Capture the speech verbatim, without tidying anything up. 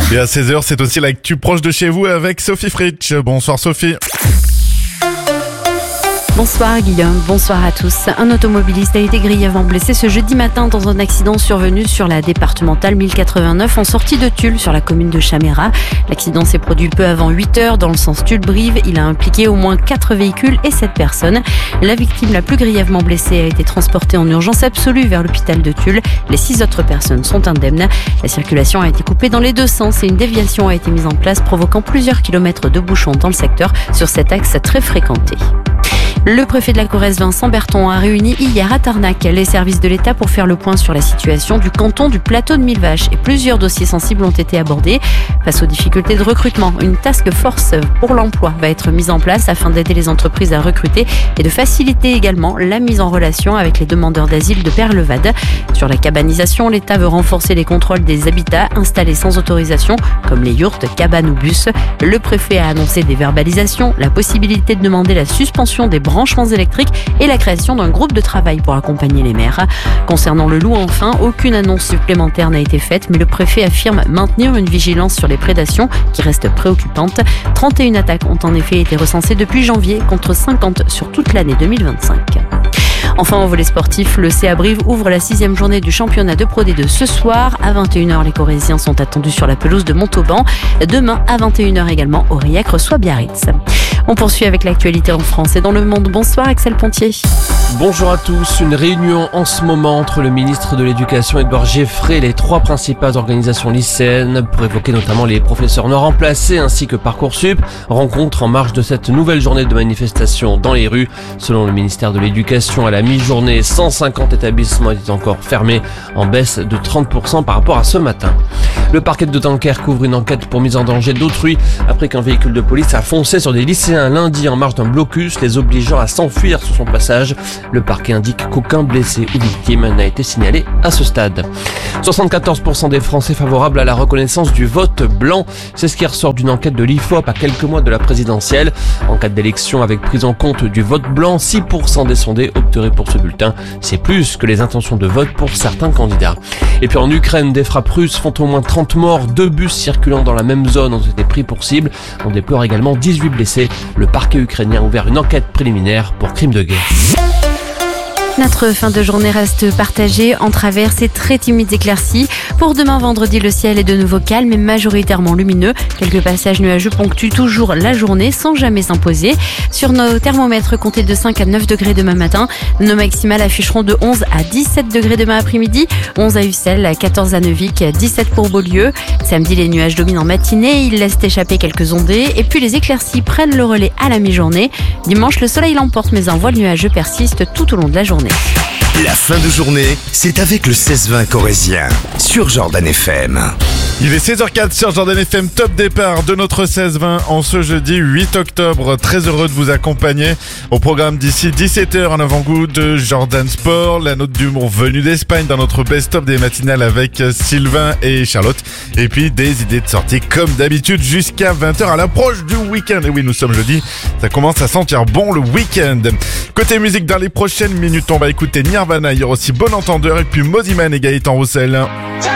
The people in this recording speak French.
Et à seize heures, c'est aussi l'actu proche de chez vous avec Sophie Fritsch. Bonsoir Sophie. Bonsoir Guillaume, bonsoir à tous. Un automobiliste a été grièvement blessé ce jeudi matin dans un accident survenu sur la départementale mille quatre-vingt-neuf en sortie de Tulle sur la commune de Chaméra. L'accident s'est produit peu avant huit heures dans le sens Tulle-Brive. Il a impliqué au moins quatre véhicules et sept personnes. La victime la plus grièvement blessée a été transportée en urgence absolue vers l'hôpital de Tulle. Les six autres personnes sont indemnes. La circulation a été coupée dans les deux sens et une déviation a été mise en place provoquant plusieurs kilomètres de bouchons dans le secteur sur cet axe très fréquenté. Le préfet de la Corrèze, Vincent Berton, a réuni hier à Tarnac les services de l'État pour faire le point sur la situation du canton du plateau de Millevaches et plusieurs dossiers sensibles ont été abordés. Face aux difficultés de recrutement, une task force pour l'emploi va être mise en place afin d'aider les entreprises à recruter et de faciliter également la mise en relation avec les demandeurs d'asile de Perlevade. Sur la cabanisation, l'État veut renforcer les contrôles des habitats installés sans autorisation, comme les yourtes, cabanes ou bus. Le préfet a annoncé des verbalisations, la possibilité de demander la suspension des branchements électriques et la création d'un groupe de travail pour accompagner les maires. Concernant le loup, enfin, aucune annonce supplémentaire n'a été faite, mais le préfet affirme maintenir une vigilance sur les prédations qui reste préoccupante. trente et une attaques ont en effet été recensées depuis janvier contre cinquante sur toute l'année deux mille vingt-cinq. Enfin, au volet sportif, le C A Brive ouvre la sixième journée du championnat de Pro D deux ce soir. À vingt et une heures, les Corréziens sont attendus sur la pelouse de Montauban. Demain, à vingt et une heures également, Aurillac reçoit Biarritz. On poursuit avec l'actualité en France et dans le monde. Bonsoir Axel Pontier. Bonjour à tous. Une réunion en ce moment entre le ministre de l'Éducation Édouard Geffray et les trois principales organisations lycéennes pour évoquer notamment les professeurs non remplacés ainsi que Parcoursup. Rencontre en marge de cette nouvelle journée de manifestation dans les rues. Selon le ministère de l'Éducation, à la mi-journée, cent cinquante établissements étaient encore fermés, en baisse de trente pour cent par rapport à ce matin. Le parquet de Dunkerque ouvre une enquête pour mise en danger d'autrui après qu'un véhicule de police a foncé sur des lycéens lundi en marge d'un blocus, les obligeant à s'enfuir sur son passage. Le parquet indique qu'aucun blessé ou victime n'a été signalé à ce stade. soixante-quatorze pour cent des Français favorables à la reconnaissance du vote blanc. C'est ce qui ressort d'une enquête de l'I F O P à quelques mois de la présidentielle. En cas d'élection avec prise en compte du vote blanc, six pour cent des sondés opteraient pour ce bulletin. C'est plus que les intentions de vote pour certains candidats. Et puis en Ukraine, des frappes russes font au moins trente morts. Deux bus circulant dans la même zone ont été pris pour cible. On déplore également dix-huit blessés. Le parquet ukrainien a ouvert une enquête préliminaire pour crime de guerre. Notre fin de journée reste partagée entre averses et très timides éclaircies. Pour demain vendredi, le ciel est de nouveau calme et majoritairement lumineux. Quelques passages nuageux ponctuent toujours la journée sans jamais s'imposer. Sur nos thermomètres, comptez de cinq à neuf degrés demain matin. Nos maximales afficheront de onze à dix-sept degrés demain après-midi. onze à Ussel, quatorze à Neuvic, dix-sept pour Beaulieu. Samedi, les nuages dominent en matinée. Ils laissent échapper quelques ondées. Et puis les éclaircies prennent le relais à la mi-journée. Dimanche, le soleil l'emporte, mais un voile nuageux persiste tout au long de la journée. La fin de journée, c'est avec le seize vingt corrézien sur Jordan F M. Il est seize heures zéro quatre sur Jordan F M, top départ de notre seize vingt en ce jeudi huit octobre. Très heureux de vous accompagner au programme d'ici dix-sept heures, un avant-goût de Jordan Sport, la note d'humour venue d'Espagne dans notre best-of des matinales avec Sylvain et Charlotte. Et puis des idées de sortie comme d'habitude jusqu'à vingt heures à l'approche du week-end. Et oui, nous sommes jeudi, ça commence à sentir bon le week-end. Côté musique, dans les prochaines minutes, on va écouter Nirvana, il y aura aussi Bon Entendeur et puis Mosiman et Gaëtan Roussel.